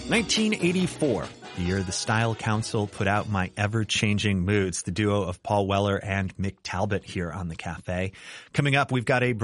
1984, the year the Style Council put out My Ever-Changing Moods, the duo of Paul Weller and Mick Talbot here on The Cafe. Coming up, we've got a